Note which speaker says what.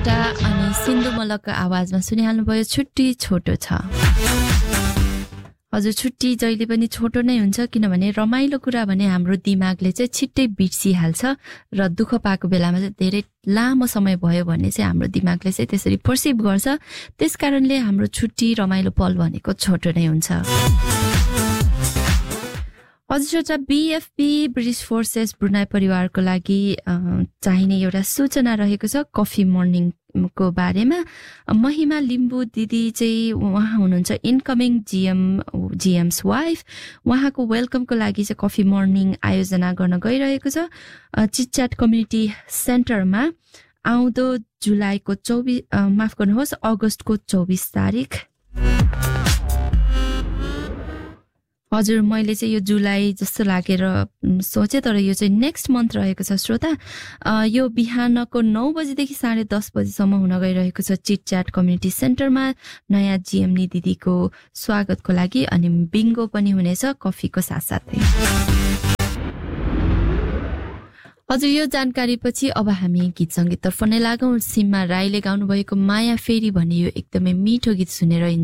Speaker 1: श्रोता अनि सिन्धु मल्लको आवाजमा सुनिहाल्नुभयो छुट्टी छोटो छ। हजुर छुट्टी जहिले पनि छोटो नै हुन्छ किनभने रमाइलो कुरा भने हाम्रो दिमागले चाहिँ छिट्टै बिर्सिहाल्छ र दुःख पाएको बेलामा चाहिँ धेरै लामो समय भयो भने चाहिँ हाम्रो दिमागले चाहिँ त्यसरी पर्सिभ गर्छ। त्यसकारणले हाम्रो छुट्टी रमाइलो पल भनेको छोटो नै हुन्छ। हजुर बीएफपी ब्रिटिश फोर्सेस ब्रुनाई परिवारको लागि चाहिने एउटा सूचना रहेको छ कफी मर्निङको बारेमा। महिमा लिम्बू दिदी चाहिँ उहाँ हुनुहुन्छ इनकमिङ जीएम्स वाइफ। उहाँको वेलकमको लागि चाहिँ कफी मर्निङ आयोजना गर्न गइरहेको छ चिटच्याट कम्युनिटी सेन्टरमा आउँदो जुलाईको अगस्तको 24 तारिक। हजुर मैले चाहिँ यो जुलाई जस्तो लागेर सोचे तर यो चाहिँ नेक्स्ट मन्थ रहेको छ श्रोता। यो बिहानको 9 बजेदेखि 10:30 बजेसम्म हुन गइरहेको छ चिटच्याट कम्युनिटी सेन्टरमा नयाँ जिएमनी दिदीको स्वागतको लागि अनि बिङ्गो पनि हुनेछ कफीको साथसाथै। हजुर यो जानकारी पछि अब हामी गीत सङ्गीततर्फ नै लागौँ। सीमा राईले गाउनु भएको माया फेरी भन्ने यो एकदमै मिठो गीत सुनेर